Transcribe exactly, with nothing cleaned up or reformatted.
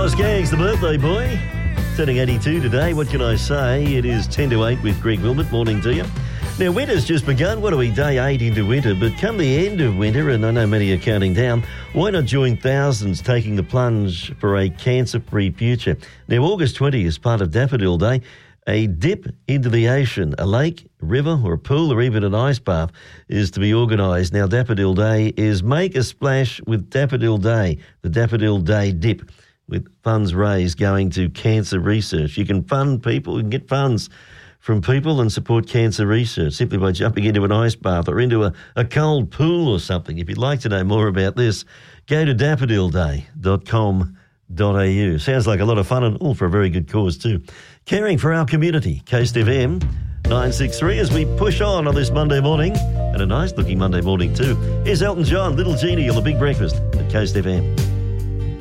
Thomas Gagg's the birthday boy. Turning eighty-two today. What can I say? It is ten to eight with Greg Wilmot. Morning to you. Now, winter's just begun. What are we, day eight into winter? But come the end of winter, and I know many are counting down, why not join thousands taking the plunge for a cancer-free future? Now, August twentieth is part of Daffodil Day. A dip into the ocean, a lake, river or a pool or even an ice bath is to be organised. Now, Daffodil Day is Make a Splash with Daffodil Day, the Daffodil Day dip, with funds raised going to cancer research. You can fund people, you can get funds from people and support cancer research simply by jumping into an ice bath or into a, a cold pool or something. If you'd like to know more about this, go to daffodil day dot com dot a u. Sounds like a lot of fun and all for a very good cause too. Caring for our community, Coast F M nine six three as we push on on this Monday morning, and a nice looking Monday morning too. Here's Elton John, Little Genie on the Big Breakfast at Coast F M.